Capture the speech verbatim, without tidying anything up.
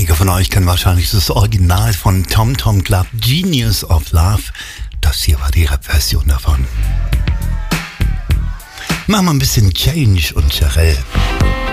Einige von euch kennen wahrscheinlich das Original von Tom Tom Club, Genius of Love. Das hier war die Rap-Version davon. Machen wir ein bisschen Change und Cherelle.